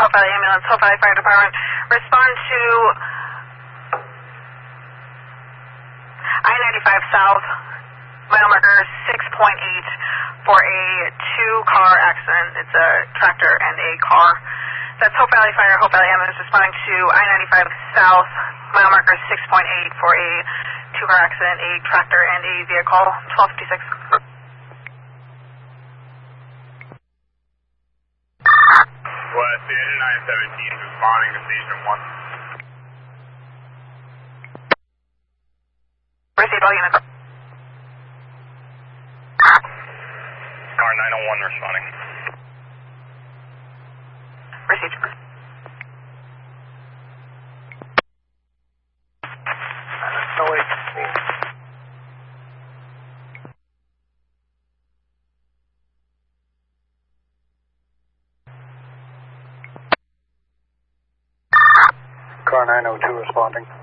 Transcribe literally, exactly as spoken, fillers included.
Hope Valley Ambulance, Hope Valley Fire Department. Respond to I ninety-five South, mile marker six point eight for a two-car accident. It's a tractor and a car. That's Hope Valley Fire, Hope Valley Ambulance responding to I ninety-five South, mile marker six point eight for a two-car accident, a tractor and a vehicle, twelve fifty-six. West, nine seventeen, responding to station one. Receive all units. Car nine oh one responding. Received. No way. Car nine oh two responding.